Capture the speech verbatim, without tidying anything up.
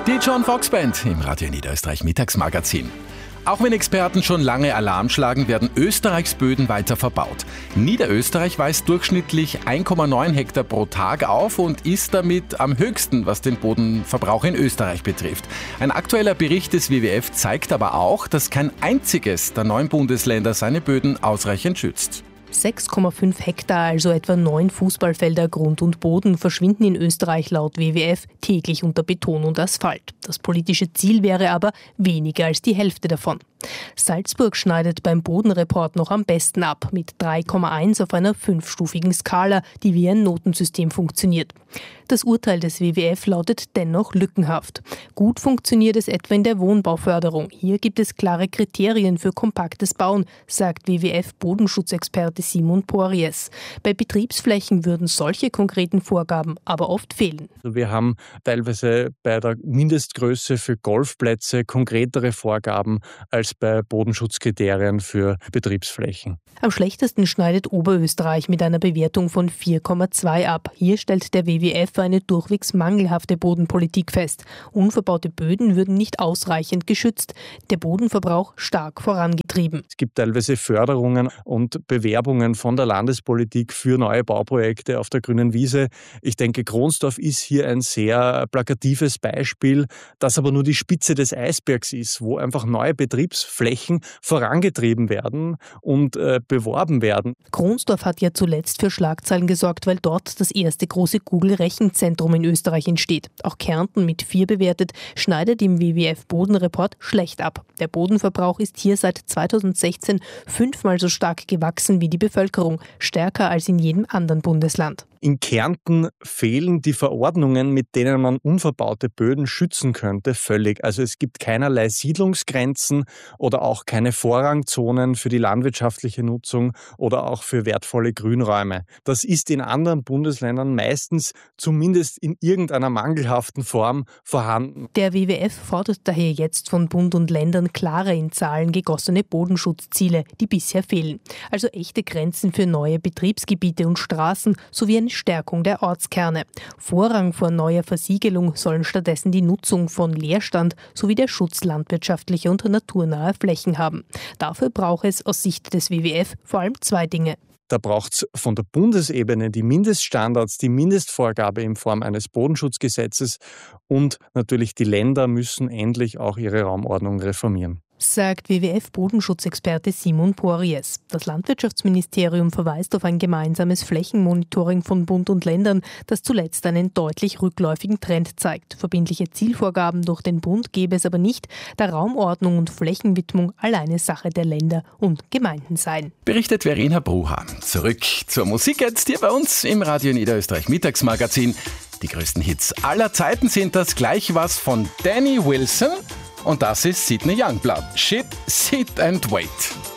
Die John Fox Band im Radio Niederösterreich Mittagsmagazin. Auch wenn Experten schon lange Alarm schlagen, werden Österreichs Böden weiter verbaut. Niederösterreich weist durchschnittlich eins Komma neun Hektar pro Tag auf und ist damit am höchsten, was den Bodenverbrauch in Österreich betrifft. Ein aktueller Bericht des W W F zeigt aber auch, dass kein einziges der neun Bundesländer seine Böden ausreichend schützt. sechs Komma fünf Hektar, also etwa neun Fußballfelder Grund und Boden, verschwinden in Österreich laut W W F täglich unter Beton und Asphalt. Das politische Ziel wäre aber weniger als die Hälfte davon. Salzburg schneidet beim Bodenreport noch am besten ab, mit drei Komma eins auf einer fünfstufigen Skala, die wie ein Notensystem funktioniert. Das Urteil des W W F lautet dennoch lückenhaft. Gut funktioniert es etwa in der Wohnbauförderung. Hier gibt es klare Kriterien für kompaktes Bauen, sagt W W F-Bodenschutzexperte Simon Porries. Bei Betriebsflächen würden solche konkreten Vorgaben aber oft fehlen. Wir haben teilweise bei der Mindestgröße für Golfplätze konkretere Vorgaben als bei Bodenschutzkriterien für Betriebsflächen. Am schlechtesten schneidet Oberösterreich mit einer Bewertung von vier Komma zwei ab. Hier stellt der W W F eine durchwegs mangelhafte Bodenpolitik fest. Unverbaute Böden würden nicht ausreichend geschützt, der Bodenverbrauch stark vorangetrieben. Es gibt teilweise Förderungen und Bewerbungen von der Landespolitik für neue Bauprojekte auf der grünen Wiese. Ich denke, Kronsdorf ist hier ein sehr plakatives Beispiel, das aber nur die Spitze des Eisbergs ist, wo einfach neue Betriebsflächen vorangetrieben werden und äh, beworben werden. Kronsdorf hat ja zuletzt für Schlagzeilen gesorgt, weil dort das erste große Google-Rechenzentrum in Österreich entsteht. Auch Kärnten mit vier bewertet, schneidet im W W F-Bodenreport schlecht ab. Der Bodenverbrauch ist hier seit zweitausendsechzehn fünfmal so stark gewachsen wie die Bevölkerung, stärker als in jedem anderen Bundesland. In Kärnten fehlen die Verordnungen, mit denen man unverbaute Böden schützen könnte, völlig. Also es gibt keinerlei Siedlungsgrenzen oder auch keine Vorrangzonen für die landwirtschaftliche Nutzung oder auch für wertvolle Grünräume. Das ist in anderen Bundesländern meistens zumindest in irgendeiner mangelhaften Form vorhanden. Der W W F fordert daher jetzt von Bund und Ländern klare, in Zahlen gegossene Bodenschutzziele, die bisher fehlen. Also echte Grenzen für neue Betriebsgebiete und Straßen sowie eine Stärkung der Ortskerne. Vorrang vor neuer Versiegelung sollen stattdessen die Nutzung von Leerstand sowie der Schutz landwirtschaftlicher und naturnaher Flächen haben. Dafür braucht es aus Sicht des W W F vor allem zwei Dinge. Da braucht es von der Bundesebene die Mindeststandards, die Mindestvorgabe in Form eines Bodenschutzgesetzes und natürlich die Länder müssen endlich auch ihre Raumordnung reformieren, sagt W W F-Bodenschutzexperte Simon Porries. Das Landwirtschaftsministerium verweist auf ein gemeinsames Flächenmonitoring von Bund und Ländern, das zuletzt einen deutlich rückläufigen Trend zeigt. Verbindliche Zielvorgaben durch den Bund gäbe es aber nicht, da Raumordnung und Flächenwidmung alleine Sache der Länder und Gemeinden seien. Berichtet Verena Bruha. Zurück zur Musik jetzt hier bei uns im Radio Niederösterreich Mittagsmagazin. Die größten Hits aller Zeiten sind das gleich was von Danny Wilson. Und das ist Sydney Youngblood. Shit, Sit and Wait.